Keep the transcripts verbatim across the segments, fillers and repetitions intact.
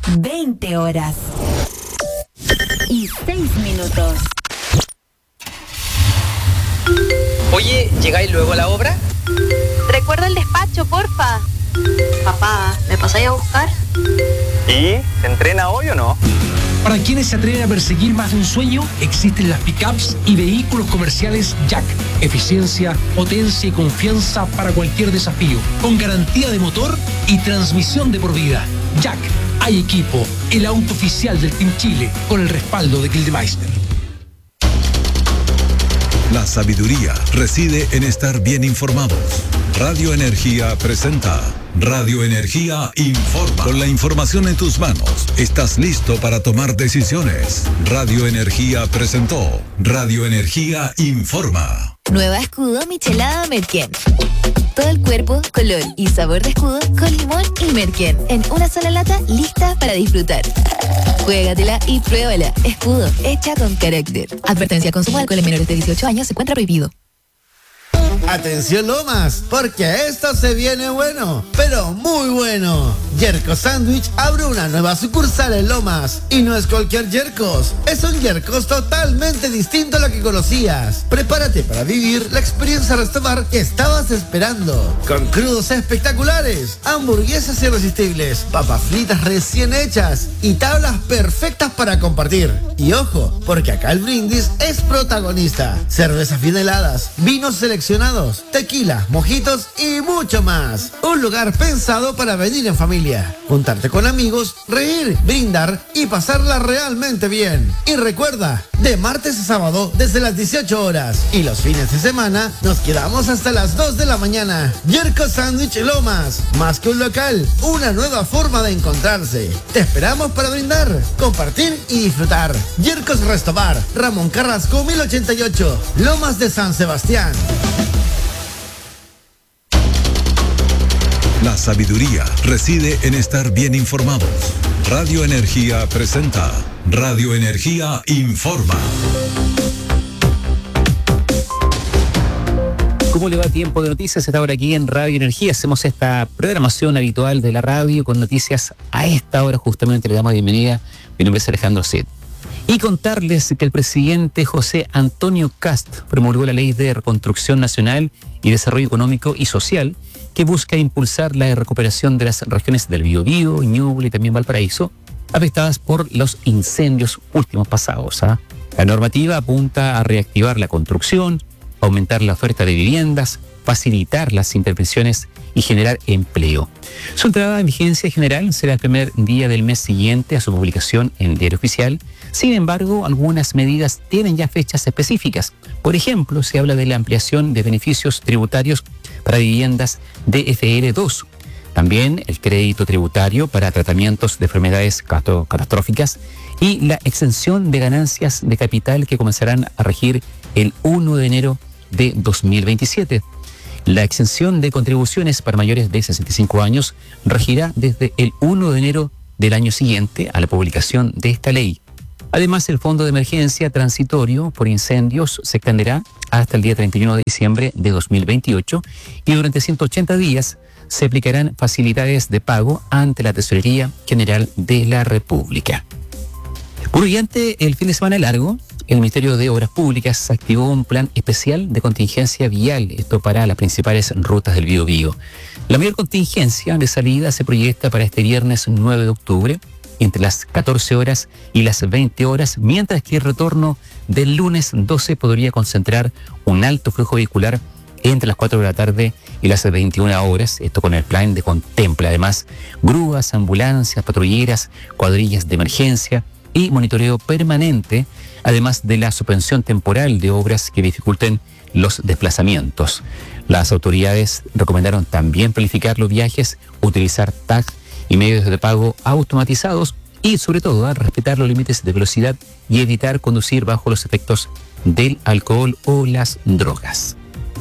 veinte horas y seis minutos. Oye, ¿llegáis luego a la obra? Recuerda el despacho, porfa. Papá, ¿me pasáis a buscar? ¿Y? ¿Se entrena hoy o no? Para quienes se atreven a perseguir más de un sueño, existen las pickups y vehículos comerciales Jack. Eficiencia, potencia y confianza para cualquier desafío, con garantía de motor y transmisión de por vida. Jack, hay equipo, el auto oficial del Team Chile, con el respaldo de Gildemeister. La sabiduría reside en estar bien informados. Radio Energía presenta Radio Energía Informa. Con la información en tus manos, estás listo para tomar decisiones. Radio Energía presentó Radio Energía Informa. Nueva escudo michelada Merquén. Todo el cuerpo, color y sabor de escudo con limón y Merquén. En una sola lata, lista para disfrutar. Juégatela y pruébala. Escudo, hecha con carácter. Advertencia: consumo de alcohol en menores de dieciocho años se encuentra prohibido. Atención Lomas, porque esto se viene bueno, pero muy bueno. Yerkos Sandwich abre una nueva sucursal en Lomas. Y no es cualquier Yerkos, es un Yerkos totalmente distinto a lo que conocías. Prepárate para vivir la experiencia restaurant que estabas esperando. Con crudos espectaculares, hamburguesas irresistibles, papas fritas recién hechas y tablas perfectas para compartir. Y ojo, porque acá el brindis es protagonista. Cervezas bien heladas, vinos seleccionados, tequila, mojitos y mucho más. Un lugar pensado para venir en familia, juntarte con amigos, reír, brindar y pasarla realmente bien. Y recuerda, de martes a sábado desde las dieciocho horas y los fines de semana nos quedamos hasta las dos de la mañana. Yerkos Sandwich Lomas, más que un local, una nueva forma de encontrarse. Te esperamos para brindar, compartir y disfrutar. Yerkos Restobar, Ramón Carrasco mil ochenta y ocho, Lomas de San Sebastián. La sabiduría reside en estar bien informados. Radio Energía presenta Radio Energía Informa. ¿Cómo le va? Tiempo de noticias. Está ahora aquí en Radio Energía. Hacemos esta programación habitual de la radio con noticias a esta hora. Justamente le damos la bienvenida. Mi nombre es Alejandro Cid. Y contarles que el presidente José Antonio Kast promulgó la Ley de Reconstrucción Nacional y Desarrollo Económico y Social, que busca impulsar la recuperación de las regiones del Biobío, Ñuble y también Valparaíso, afectadas por los incendios últimos pasados. ¿eh? La normativa apunta a reactivar la construcción, aumentar la oferta de viviendas, facilitar las intervenciones y generar empleo. Su entrada en vigencia general será el primer día del mes siguiente a su publicación en el Diario Oficial. Sin embargo, algunas medidas tienen ya fechas específicas. Por ejemplo, se habla de la ampliación de beneficios tributarios para viviendas D F L dos. También el crédito tributario para tratamientos de enfermedades catastróficas y la exención de ganancias de capital que comenzarán a regir el primero de enero de dos mil veintisiete. La exención de contribuciones para mayores de sesenta y cinco años regirá desde el primero de enero del año siguiente a la publicación de esta ley. Además, el Fondo de Emergencia Transitorio por Incendios se extenderá hasta el día treinta y uno de diciembre de dos mil veintiocho y durante ciento ochenta días se aplicarán facilidades de pago ante la Tesorería General de la República. Durante el fin de semana largo, el Ministerio de Obras Públicas activó un plan especial de contingencia vial, esto para las principales rutas del Biobío. La mayor contingencia de salida se proyecta para este viernes nueve de octubre, entre las catorce horas y las veinte horas, mientras que el retorno del lunes doce podría concentrar un alto flujo vehicular entre las cuatro de la tarde y las veintiuna horas, esto con el plan de contempla además grúas, ambulancias, patrulleras, cuadrillas de emergencia y monitoreo permanente, además de la suspensión temporal de obras que dificulten los desplazamientos. Las autoridades recomendaron también planificar los viajes, utilizar tag y medios de pago automatizados y sobre todo a respetar los límites de velocidad y evitar conducir bajo los efectos del alcohol o las drogas.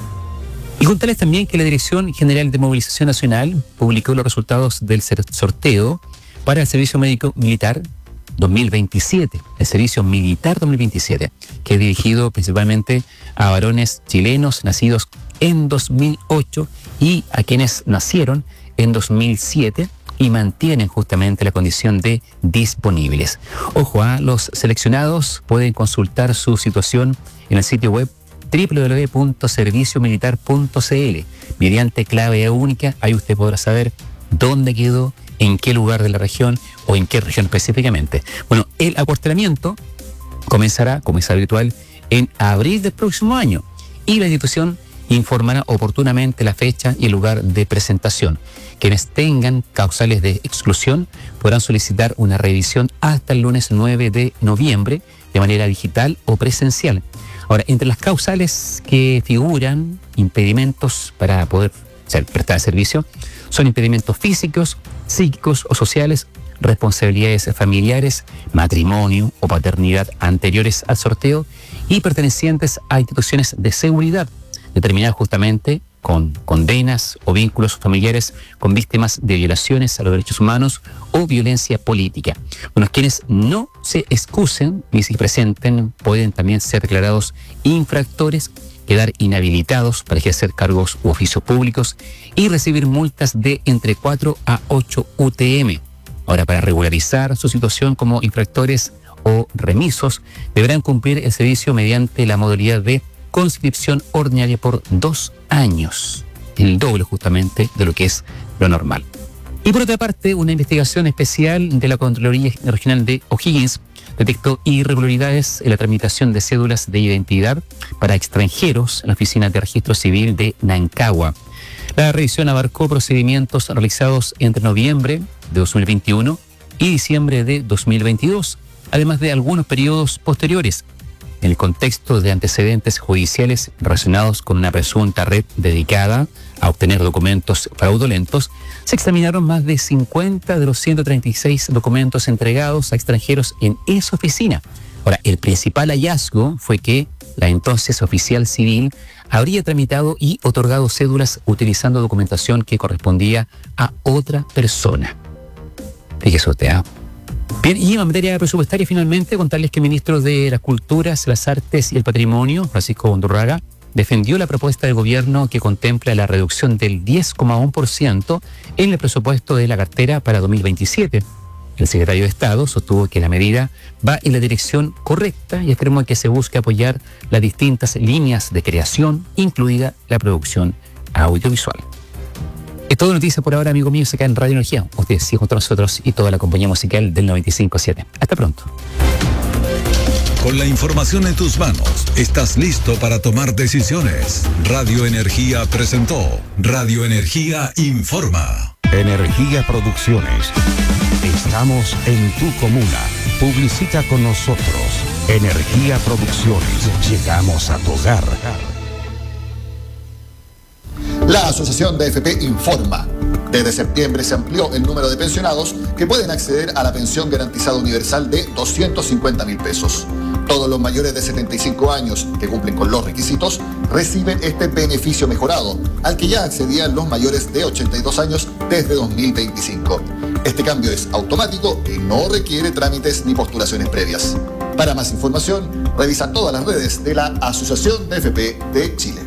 Y contarles también que la Dirección General de Movilización Nacional publicó los resultados del sorteo para el Servicio Médico Militar dos mil veintisiete, el Servicio Militar dos mil veintisiete, que es dirigido principalmente a varones chilenos nacidos en dos mil ocho y a quienes nacieron en dos mil siete, y mantienen justamente la condición de disponibles. Ojo, a los seleccionados pueden consultar su situación en el sitio web doble u doble u doble u punto servicio militar punto c l. Mediante clave única, ahí usted podrá saber dónde quedó, en qué lugar de la región o en qué región específicamente. Bueno, el acuartelamiento comenzará, como es habitual, en abril del próximo año y la institución informará oportunamente la fecha y el lugar de presentación. Quienes tengan causales de exclusión podrán solicitar una revisión hasta el lunes nueve de noviembre de manera digital o presencial. Ahora, entre las causales que figuran impedimentos para poder ser, prestar servicio son impedimentos físicos, psíquicos o sociales, responsabilidades familiares, matrimonio o paternidad anteriores al sorteo y pertenecientes a instituciones de seguridad, determinadas justamente con condenas o vínculos familiares con víctimas de violaciones a los derechos humanos o violencia política. Bueno, quienes no se excusen ni se presenten pueden también ser declarados infractores, quedar inhabilitados para ejercer cargos u oficios públicos y recibir multas de entre cuatro a ocho U T M. Ahora, para regularizar su situación como infractores o remisos, deberán cumplir el servicio mediante la modalidad de conscripción ordinaria por dos años, el doble justamente de lo que es lo normal. Y por otra parte, una investigación especial de la Contraloría Regional de O'Higgins detectó irregularidades en la tramitación de cédulas de identidad para extranjeros en la Oficina de Registro Civil de Nancagua. La revisión abarcó procedimientos realizados entre noviembre de dos mil veintiuno y diciembre de dos mil veintidós, además de algunos periodos posteriores. En el contexto de antecedentes judiciales relacionados con una presunta red dedicada a obtener documentos fraudulentos, se examinaron más de cincuenta de los ciento treinta y seis documentos entregados a extranjeros en esa oficina. Ahora, el principal hallazgo fue que la entonces oficial civil habría tramitado y otorgado cédulas utilizando documentación que correspondía a otra persona. Fíjese usted, ¿ah? Bien, y en materia presupuestaria, finalmente, contarles que el ministro de las Culturas, las Artes y el Patrimonio, Francisco Undurraga, defendió la propuesta del gobierno que contempla la reducción del diez coma uno por ciento en el presupuesto de la cartera para dos mil veintisiete. El secretario de Estado sostuvo que la medida va en la dirección correcta y afirmó que se busca apoyar las distintas líneas de creación, incluida la producción audiovisual. Es todo noticia por ahora, amigo mío, acá en Radio Energía. Ustedes siguen junto a nosotros y toda la compañía musical del noventa y cinco punto siete. Hasta pronto. Con la información en tus manos, estás listo para tomar decisiones. Radio Energía presentó Radio Energía Informa. Energía Producciones. Estamos en tu comuna. Publicita con nosotros. Energía Producciones. Llegamos a tu hogar. La Asociación de A F P informa. Desde septiembre se amplió el número de pensionados que pueden acceder a la pensión garantizada universal de doscientos cincuenta mil pesos. Todos los mayores de setenta y cinco años que cumplen con los requisitos reciben este beneficio mejorado, al que ya accedían los mayores de ochenta y dos años desde dos mil veinticinco. Este cambio es automático y no requiere trámites ni postulaciones previas. Para más información, revisa todas las redes de la Asociación de A F P de Chile.